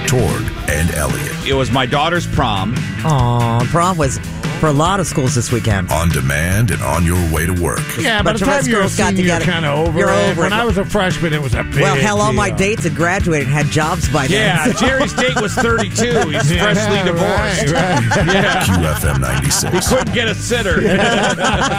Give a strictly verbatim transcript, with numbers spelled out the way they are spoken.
Torg and Elliot. It was my daughter's prom. Aw, prom was for a lot of schools this weekend. On demand and on your way to work. Yeah, by the bunch of us time you're a girls got senior, you're together. kind of over You're it. over When it. I was a freshman, it was a big Well, hell, all my deal. dates had graduated and had jobs by then. Yeah, Jerry's date was thirty-two. He's Yeah, freshly divorced. right, right. Yeah. Q F M ninety-six. He couldn't get a sitter.